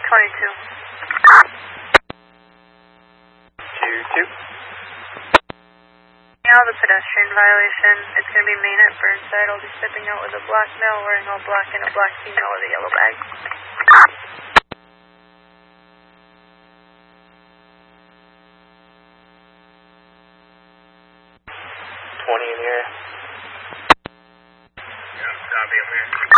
22. 2-2. Now the pedestrian violation, it's going to be Main at Burnside. I'll be stepping out with a black male wearing all black and a black female with a yellow bag. 20 in the air. Yeah, copy, I'm here.